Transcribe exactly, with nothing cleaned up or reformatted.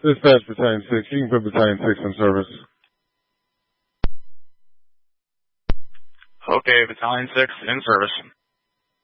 Dispatch Battalion six, you can put Battalion six in service. Okay, Battalion six in service.